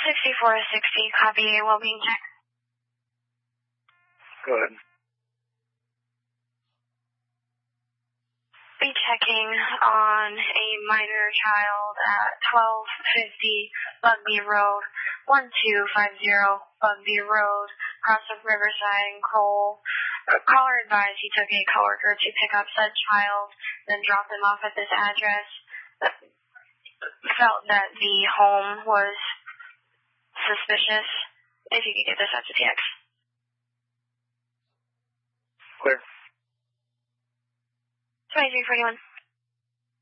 6460, copy, well-being check. Go ahead. Be checking on a minor child at 1250 Bugby Road, 1250 Bugby Road, across of Riverside and Cole. Caller advised he took a coworker to pick up said child, then dropped him off at this address. Felt that the home was suspicious. If you could get this out to TX. Clear. 2341.